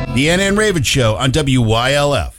The Anna and Raven Show on WYLF.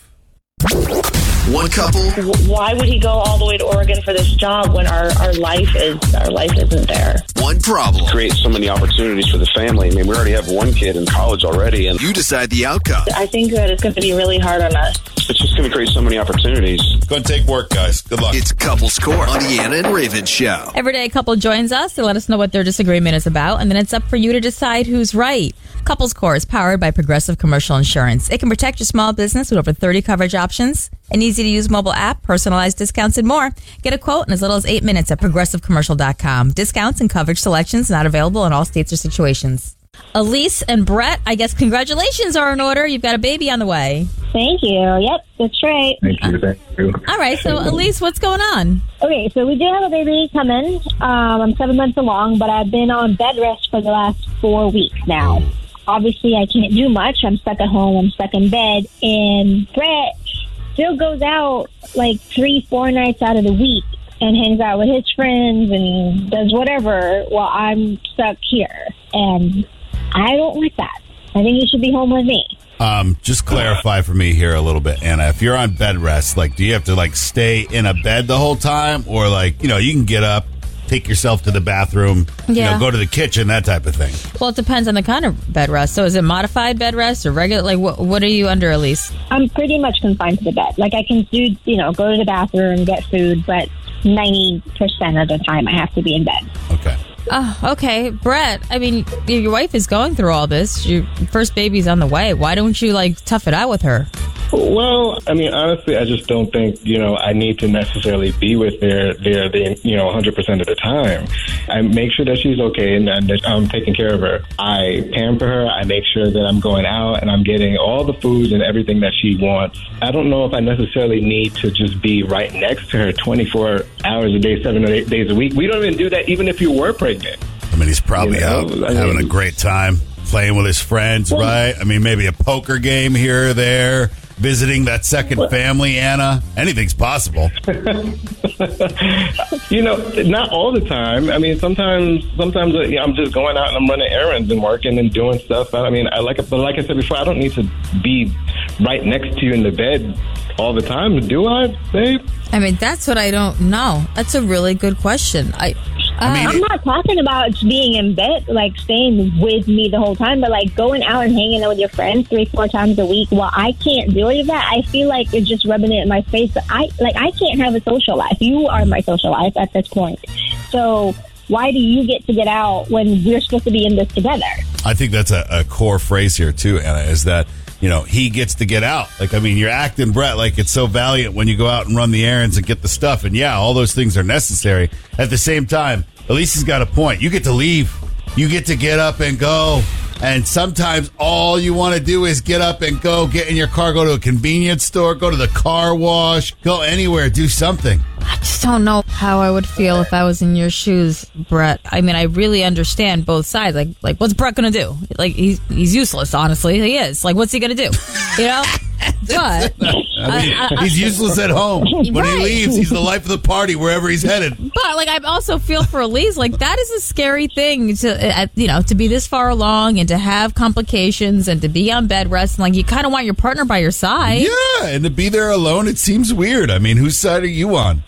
One couple. Why would he go all the way to Oregon for this job when our life isn't there? One problem. Create so many opportunities for the family. I mean, we already have one kid in college already, and You decide the outcome. I think that it's going to be really hard on us. it's just going to create so many opportunities. Going to take work, guys. Good luck. It's Couples Court on the Anna and Raven Show. Every day a couple joins us to let us know what their disagreement is about, and then it's up for you to decide who's right. Couples Core is powered by Progressive Commercial Insurance. It can protect your small business with over 30 coverage options, an easy-to-use mobile app, personalized discounts, and more. Get a quote in as little as 8 minutes at progressivecommercial.com. Discounts and coverage selections not available in all states or situations. Elise and Brett, I guess congratulations are in order. You've got a baby on the way. Thank you. Yep, that's right. Thank you. All right, so Elise, what's going on? Okay, so we do have a baby coming. I'm 7 months along, but I've been on bed rest for the last 4 weeks now. Obviously, I can't do much. I'm stuck at home. I'm stuck in bed. And Brett still goes out like 3-4 nights out of the week and hangs out with his friends and does whatever while I'm stuck here. And I don't like that. I think he should be home with me. Just clarify for me here a little bit, Anna. If you're on bed rest, like, do you have to like stay in a bed the whole time, or like, you can get up, take yourself to the bathroom, go to the kitchen, that type of thing? Well, it depends on the kind of bed rest. So is it modified bed rest or regular? Like, what are you under, Elise? I'm pretty much confined to the bed. Like, I can do, go to the bathroom, get food, but 90% of the time I have to be in bed. Okay. Oh, okay. Brett, I mean, your wife is going through all this. Your first baby's on the way. Why don't you, tough it out with her? Well, I mean, honestly, I just don't think, I need to necessarily be with her 100% of the time. I make sure that she's okay and that I'm taking care of her. I pamper her. I make sure that I'm going out and I'm getting all the food and everything that she wants. I don't know if I necessarily need to just be right next to her 24 hours a day, 7 or 8 days a week. We don't even do that even if you were pregnant. I mean, he's probably out having a great time, playing with his friends, right? I mean, maybe a poker game here or there, visiting that second family, Anna. Anything's possible. Not all the time. I mean, sometimes I'm just going out and I'm running errands and working and doing stuff. I mean, like I said before, I don't need to be right next to you in the bed all the time. Do I, babe? I mean, that's what I don't know. That's a really good question. I'm not talking about being in bed, like staying with me the whole time, but like going out and hanging out with your friends 3-4 times a week. While I can't do any of that, I feel like it's just rubbing it in my face. I can't have a social life. You are my social life at this point. So why do you get to get out when we're supposed to be in this together? I think that's a core phrase here too, Anna, is that he gets to get out. Like, I mean, you're acting, Brett, like it's so valiant when you go out and run the errands and get the stuff. And yeah, all those things are necessary. At the same time, Elise's got a point. You get to leave. You get to get up and go. And sometimes all you want to do is get up and go, get in your car, go to a convenience store, go to the car wash, go anywhere, do something. I just don't know how I would feel if I was in your shoes, Brett. I mean, I really understand both sides. Like what's Brett going to do? Like, he's useless, honestly. He is. Like, what's he going to do? But he's useless at home. When he leaves, he's the life of the party wherever he's headed. But I also feel for Elise. Like, that is a scary thing to be this far along and to have complications and to be on bed rest. And you kind of want your partner by your side. Yeah, and to be there alone, it seems weird. I mean, whose side are you on?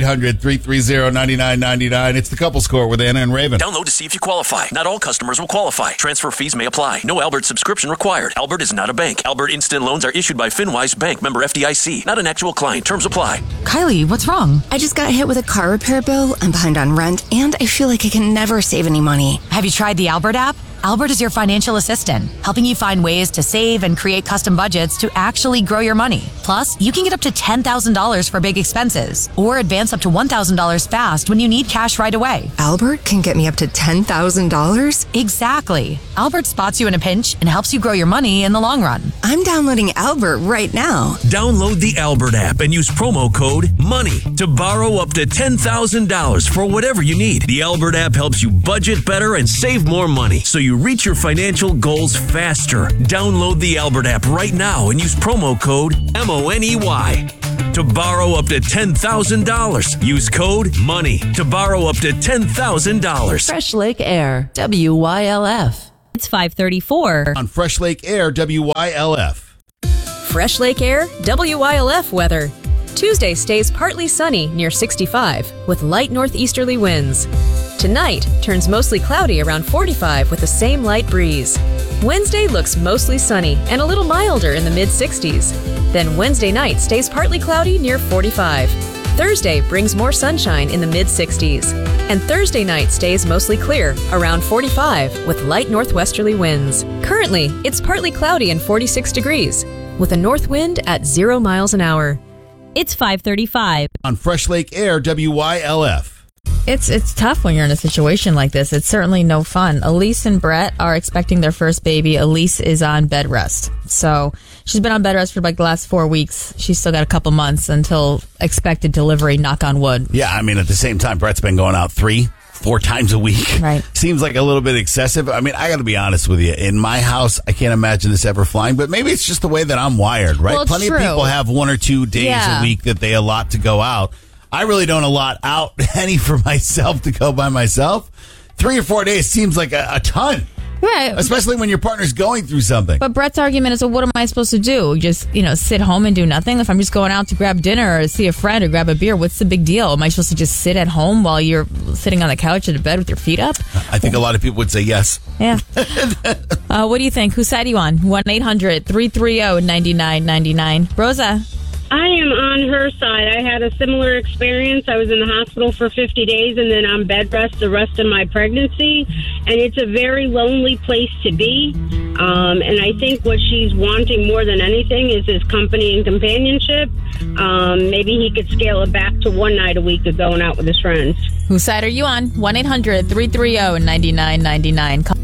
1-800-330-9999. It's the Couples Court with Anna and Raven. Download to see if you qualify. Not all customers will qualify. Transfer fees may apply. No Albert subscription required. Albert is not a bank. Albert Instant Loans are issued by FinWise Bank, member FDIC. Not an actual client. Terms apply. Kylie, what's wrong? I just got hit with a car repair bill. I'm behind on rent, and I feel like I can never save any money. Have you tried the Albert app? Albert is your financial assistant, helping you find ways to save and create custom budgets to actually grow your money. Plus, you can get up to $10,000 for big expenses or advance up to $1,000 fast when you need cash right away. Albert can get me up to $10,000? Exactly. Albert spots you in a pinch and helps you grow your money in the long run. I'm downloading Albert right now. Download the Albert app and use promo code MONEY to borrow up to $10,000 for whatever you need. The Albert app helps you budget better and save more money, so you reach your financial goals faster. Download the Albert app right now and use promo code MONEY to borrow up to $10,000. Use code MONEY to borrow up to $10,000. Fresh Lake Air, WYLF. It's 5:34. On Fresh Lake Air, WYLF. Fresh Lake Air, WYLF weather. Tuesday stays partly sunny near 65 with light northeasterly winds. Tonight turns mostly cloudy around 45 with the same light breeze. Wednesday looks mostly sunny and a little milder in the mid-60s. Then Wednesday night stays partly cloudy near 45. Thursday brings more sunshine in the mid-60s. And Thursday night stays mostly clear, around 45, with light northwesterly winds. Currently, it's partly cloudy and 46 degrees, with a north wind at 0 miles an hour. It's 5:35. On Fresh Lake Air, WYLF. It's tough when you're in a situation like this. It's certainly no fun. Elise and Brett are expecting their first baby. Elise is on bed rest. So she's been on bed rest for like the last 4 weeks. She's still got a couple months until expected delivery, knock on wood. Yeah, I mean, at the same time, Brett's been going out 3-4 times a week. Right. Seems like a little bit excessive. I mean, I got to be honest with you. In my house, I can't imagine this ever flying, but maybe it's just the way that I'm wired, right? Well, Plenty true. of people have 1 or 2 days Yeah. a week that they allot to go out. I really don't allot out any for myself to go by myself. 3 or 4 days seems like a ton. Right. Especially when your partner's going through something. But Brett's argument is, well, what am I supposed to do? Just, sit home and do nothing? If I'm just going out to grab dinner or see a friend or grab a beer, what's the big deal? Am I supposed to just sit at home while you're sitting on the couch in bed with your feet up? I think a lot of people would say yes. Yeah. What do you think? Whose side are you on? 1-800-330-9999. Rosa. I am on her side. I had a similar experience. I was in the hospital for 50 days and then on bed rest the rest of my pregnancy. And it's a very lonely place to be. And I think what she's wanting more than anything is his company and companionship. Maybe he could scale it back to 1 night a week of going out with his friends. Whose side are you on? 1-800-330-9999.